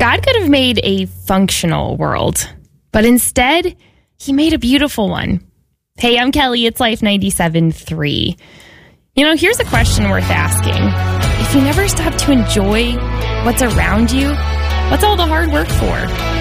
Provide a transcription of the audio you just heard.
God could have made a functional world, but instead, he made a beautiful one. Hey, I'm Kelly. It's Life 97.3. Here's a question worth asking. If you never stop to enjoy what's around you, what's all the hard work for?